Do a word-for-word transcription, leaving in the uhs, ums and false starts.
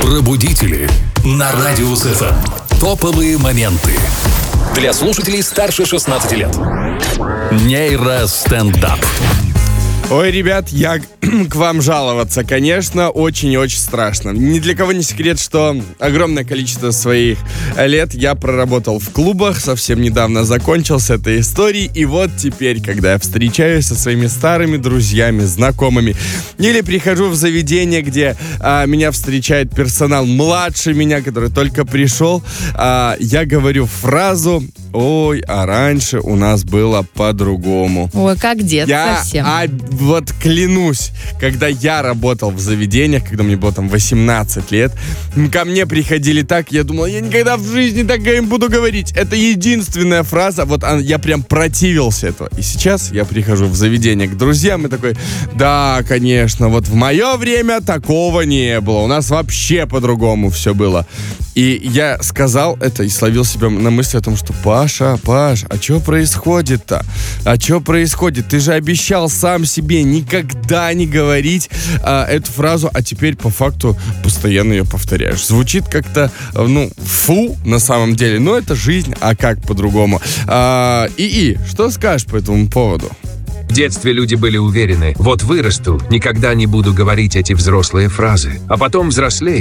Пробудители на Радио СФМ. Топовые моменты для слушателей старше шестнадцати лет. Нейростендап. Ой, ребят, я к вам жаловаться, конечно, очень и очень страшно. Ни для кого не секрет, что огромное количество своих лет я проработал в клубах, совсем недавно закончил с этой историей, и вот теперь, когда я встречаюсь со своими старыми друзьями, знакомыми, или прихожу в заведение, где а, меня встречает персонал младше меня, который только пришел, а, я говорю фразу: «Ой, а раньше у нас было по-другому». Ой, как дед я, совсем. А, вот клянусь, когда я работал в заведениях, когда мне было там восемнадцать лет, ко мне приходили так, я думал, я никогда в жизни так им буду говорить. Это единственная фраза, вот я прям противился этого. И сейчас я прихожу в заведение к друзьям и такой: да, конечно, вот в мое время такого не было. У нас вообще по-другому все было. И я сказал это и словил себя на мысли о том, что Паша, Паш, а что происходит-то? А что происходит? Ты же обещал сам себе никогда не говорить а, эту фразу, а теперь по факту постоянно ее повторяешь. Звучит как-то, ну, фу, на самом деле, но это жизнь, а как по-другому? А, И-И, что скажешь по этому поводу? В детстве люди были уверены: вот вырасту, никогда не буду говорить эти взрослые фразы. А потом взрослею,